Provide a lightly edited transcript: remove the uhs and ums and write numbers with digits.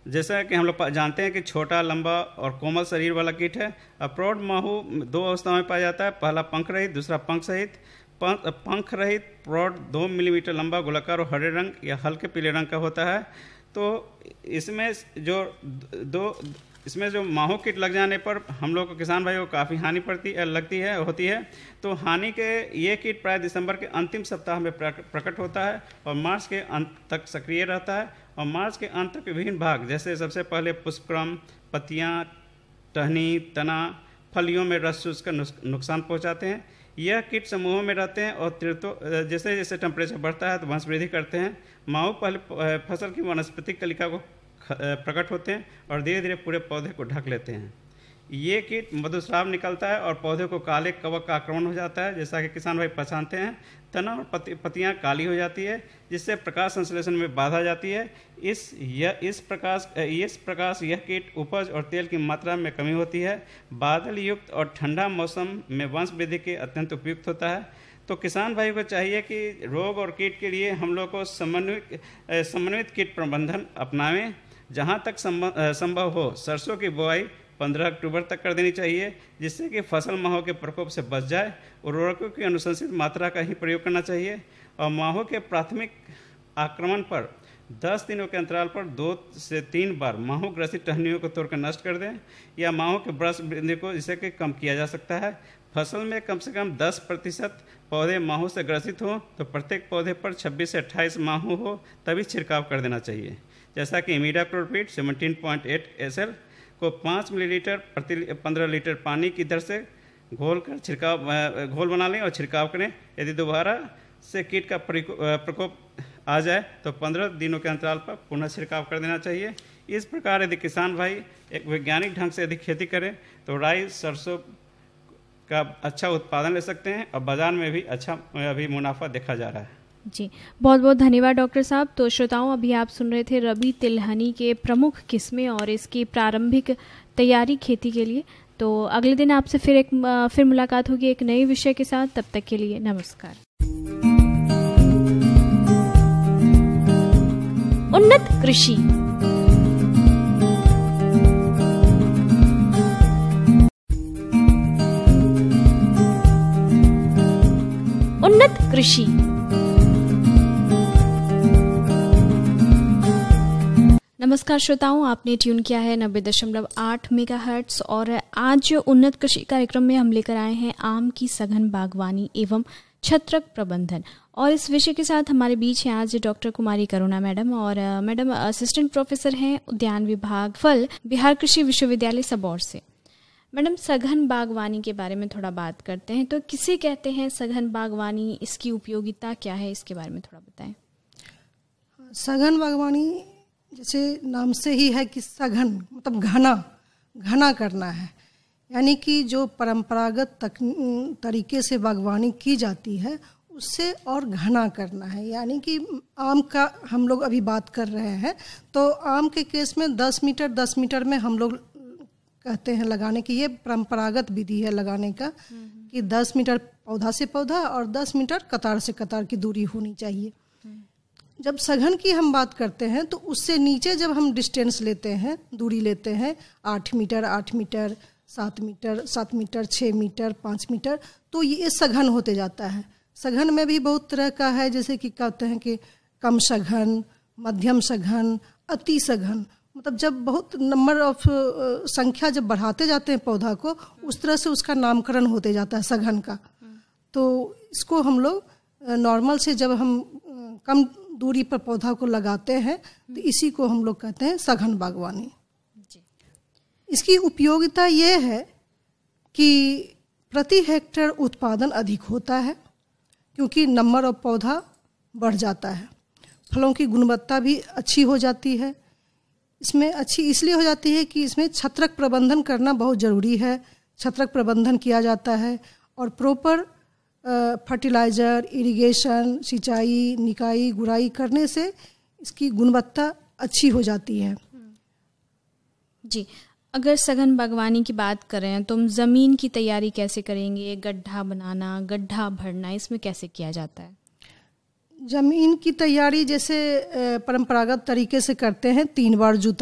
जैसा कि हम लोग जानते हैं कि छोटा, लंबा और कोमल शरीर वाला कीट है। प्रौढ़ माहू 2 अवस्थाओं में पाया जाता है। पहला पंख रहित, दूसरा पंख सहित। पंख रहित प्रौढ़ 2 मिलीमीटर लंबा, गोलाकार और हरे रंग या हल्के पीले रंग का होता है। तो इसमें जो माहू कीट लग जाने पर हम लोग को, किसान भाई को काफ़ी हानि होती है। तो हानि के ये कीट प्राय दिसंबर के अंतिम सप्ताह में प्रकट होता है और मार्च के अंत तक सक्रिय रहता है। और मार्च के अंत तक विभिन्न भाग, जैसे सबसे पहले पुष्पक्रम, पत्तियां, टहनी, तना, फलियों में रस चूस कर नुकसान पहुंचाते हैं। यह कीट समूहों में रहते हैं और जैसे जैसे टेम्परेचर बढ़ता है तो वंश वृद्धि करते हैं। माहू पहले फसल की वानस्पतिक कलिका को प्रकट होते हैं और धीरे धीरे पूरे पौधे को ढक लेते हैं। ये कीट मधुस्राव निकलता है और पौधे को काले कवक का आक्रमण हो जाता है, जैसा कि किसान भाई पहचानते हैं। तना और पत्तियां काली हो जाती है, जिससे प्रकाश संश्लेषण में बाधा जाती है। इस प्रकाश यह कीट उपज और तेल की मात्रा में कमी होती है। बादल युक्त और ठंडा मौसम में वंश वृद्धि के अत्यंत उपयुक्त होता है। तो किसान भाई को चाहिए कि रोग और कीट के लिए हम लोग को समन्वित कीट प्रबंधन अपनावें। जहाँ तक संभव हो सरसों की बुआई 15 अक्टूबर तक कर देनी चाहिए, जिससे कि फसल माहो के प्रकोप से बच जाए। उर्वरकों की अनुशंसित मात्रा का ही प्रयोग करना चाहिए और माहो के प्राथमिक आक्रमण पर 10 दिनों के अंतराल पर 2 से 3 बार माहो ग्रसित टहनियों को तोड़कर नष्ट कर दें, या माहो के वृक्ष वृद्धि को जिससे कि कम किया जा सकता है। फसल में कम से कम 10% पौधे माहो से ग्रसित हों तो प्रत्येक पौधे पर 26 से 28 माहो हो, तभी छिड़काव कर देना चाहिए। जैसा कि इमीडाक्लोप्रिड 17.8 SL को 5 मिलीलीटर प्रति 15 लीटर पानी की दर से घोल बना लें और छिड़काव करें। यदि दोबारा से कीट का प्रकोप आ जाए तो 15 दिनों के अंतराल पर पुनः छिड़काव कर देना चाहिए। इस प्रकार यदि किसान भाई एक वैज्ञानिक ढंग से यदि खेती करें तो राई, सरसों का अच्छा उत्पादन ले सकते हैं और बाजार में भी अच्छा अभी मुनाफा देखा जा रहा है। जी, बहुत बहुत धन्यवाद डॉक्टर साहब। तो श्रोताओं, अभी आप सुन रहे थे रबी तिलहनी के प्रमुख किस्में और इसकी प्रारंभिक तैयारी खेती के लिए। तो अगले दिन आपसे फिर मुलाकात होगी एक नए विषय के साथ। तब तक के लिए नमस्कार। उन्नत कृषि। उन्नत कृषि। नमस्कार श्रोताओं, आपने ट्यून किया है 90.8 मेगाहर्ट्ज और आज उन्नत कृषि कार्यक्रम में हम लेकर आए हैं आम की सघन बागवानी एवं छत्रक प्रबंधन। और इस विषय के साथ हमारे बीच हैं आज डॉक्टर कुमारी करुणा मैडम। और मैडम असिस्टेंट प्रोफेसर हैं उद्यान विभाग फल, बिहार कृषि विश्वविद्यालय सबौर से। मैडम, सघन बागवानी के बारे में थोड़ा बात करते हैं। तो किसे कहते हैं सघन बागवानी, इसकी उपयोगिता क्या है, इसके बारे में थोड़ा बताएं। सघन बागवानी जैसे नाम से ही है कि सघन मतलब घना करना है, यानी कि जो परंपरागत तरीके से बागवानी की जाती है उससे और घना करना है। यानी कि आम का हम लोग अभी बात कर रहे हैं तो आम के केस में 10 मीटर में हम लोग कहते हैं लगाने की, ये परंपरागत विधि है लगाने का कि 10 मीटर पौधा से पौधा और 10 मीटर कतार से कतार की दूरी होनी चाहिए। जब सघन की हम बात करते हैं तो उससे नीचे जब हम डिस्टेंस लेते हैं, दूरी लेते हैं 8 मीटर, 7 मीटर, 6 मीटर, 5 मीटर, तो ये सघन होते जाता है। सघन में भी बहुत तरह का है, जैसे कि कहते हैं कि कम सघन, मध्यम सघन, अति सघन। मतलब जब बहुत नंबर ऑफ संख्या जब बढ़ाते जाते हैं पौधा को, उस तरह से उसका नामकरण होते जाता है सघन का। तो इसको हम लोग नॉर्मल से जब हम कम दूरी पर पौधा को लगाते हैं तो इसी को हम लोग कहते हैं सघन बागवानी। इसकी उपयोगिता ये है कि प्रति हेक्टेयर उत्पादन अधिक होता है, क्योंकि नंबर ऑफ पौधा बढ़ जाता है। फलों की गुणवत्ता भी अच्छी हो जाती है। इसमें अच्छी इसलिए हो जाती है कि इसमें छत्रक प्रबंधन करना बहुत ज़रूरी है। छत्रक प्रबंधन किया जाता है और प्रॉपर फर्टिलाइज़र, इरिगेशन, सिंचाई, निकाई, गुड़ाई करने से इसकी गुणवत्ता अच्छी हो जाती है। जी, अगर सघन बागवानी की बात करें तो हम ज़मीन की तैयारी कैसे करेंगे? गड्ढा बनाना, गड्ढा भरना, इसमें कैसे किया जाता है? ज़मीन की तैयारी जैसे परंपरागत तरीके से करते हैं, 3 बार जुताई